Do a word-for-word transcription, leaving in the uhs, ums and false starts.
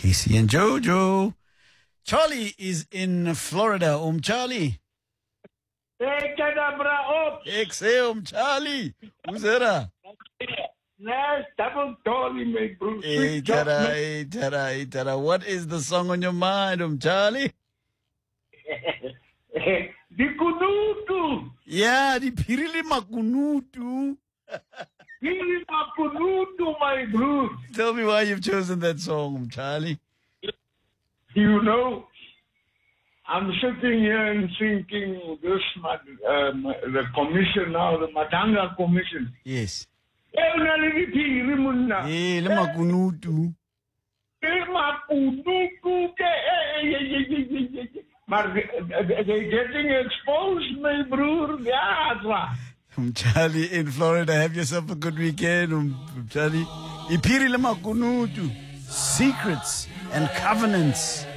Casey and Jojo. Charlie is in Florida. Um, Charlie. Hey, Kadabra op. Ik say um, Charlie. Who's that? Nice double Charlie, my bro. Hey, Sweet job, tada, man. hey, tada, hey, tada. What is the song on your mind, um, Charlie? Die kunutu. Yeah, the Pirili Makunutu. Die kunutu, my bro. Tell me why you've chosen that song, um, Charlie. You know, I'm sitting here and thinking this, um, the commission now, the Matanga Commission. Yes. Eh, unalipiri muna. Hey, le Makunutu. Eh, makunutu ke, eh, eh, eh, eh, eh, eh. Maar they're getting exposed, my bro. Yeah, that's why. Um, Charlie in Florida, have yourself a good weekend, um, Charlie. Ipiri le Makunutu. Secrets and covenants.